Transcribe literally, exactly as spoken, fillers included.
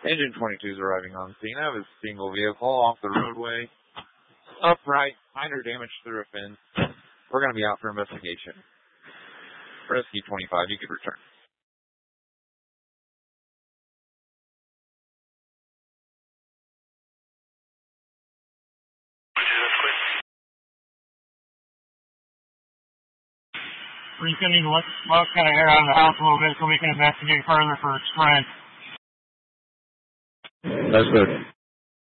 Engine twenty-two is arriving on scene of a single vehicle off the roadway. Upright, minor damage through a fence. We're going to be out for investigation. Rescue twenty-five, you could return. We're just going to need to let the smoke kind of air out of the house a little bit so we can investigate further for its strength. That's good.